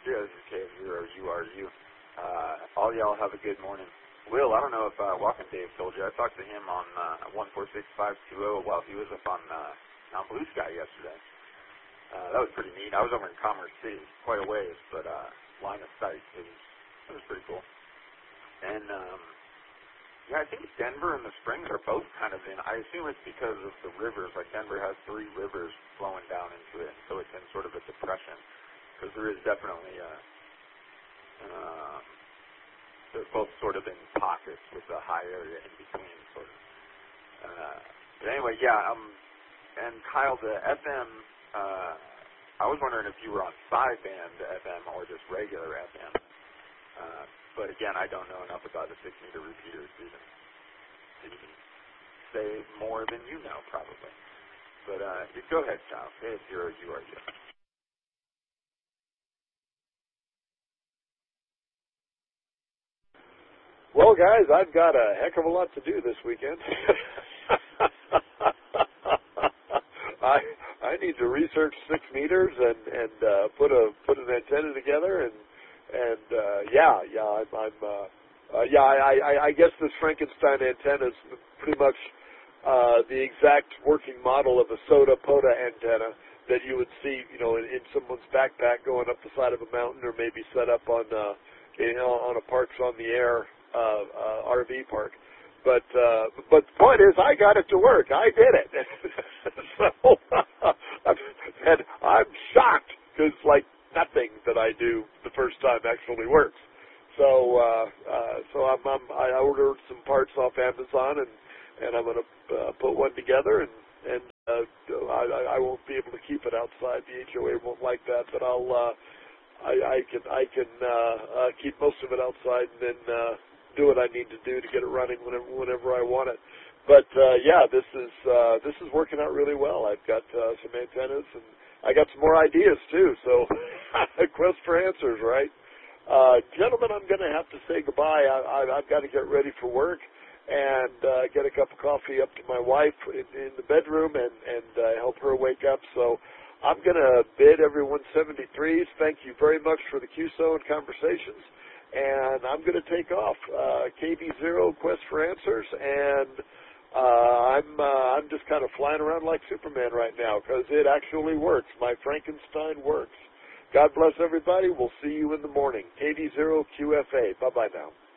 Yeah, this is KF0URU. All y'all have a good morning. Will, I don't know if Walking Dave told you, I talked to him on 146520 while he was up on Mount Blue Sky yesterday. That was pretty neat. I was over in Commerce City, quite a ways, but line of sight. It was pretty cool. And yeah, I think Denver and the Springs are both kind of in. I assume it's because of the rivers. Like Denver has 3 rivers flowing down into it, so it's in sort of a depression. Because there is definitely they're both sort of in pockets with a high area in between, sort of. But anyway, yeah. And Kyle, the FM. I was wondering if you were on sideband FM or just regular FM. But again, I don't know enough about the 6-meter repeaters to even say more than you know, probably. But go ahead, Kyle. Say it's you are you. Well, guys, I've got a heck of a lot to do this weekend. I need to research 6 meters and put an antenna together and I guess this Frankenstein antenna is pretty much the exact working model of a POTA antenna that you would see, in someone's backpack going up the side of a mountain, or maybe set up on a Parks on the Air RV park. But the point is, I got it to work. I did it. So, and I'm shocked because nothing that I do the first time actually works. So I ordered some parts off Amazon, and I'm going to put one together, and I won't be able to keep it outside. The HOA won't like that, but I can keep most of it outside, and then do what I need to do to get it running whenever I want it. But this is working out really well. I've got some antennas, and I got some more ideas too. So quest for answers, right? Gentlemen, I'm going to have to say goodbye. I've got to get ready for work and get a cup of coffee up to my wife in the bedroom and help her wake up. So I'm going to bid everyone 73s. Thank you very much for the QSO and conversations. And I'm going to take off. KV0, Quest for Answers, and I'm just kind of flying around like Superman right now because it actually works. My Frankenstein works. God bless everybody. We'll see you in the morning. KV0 QFA. Bye-bye now.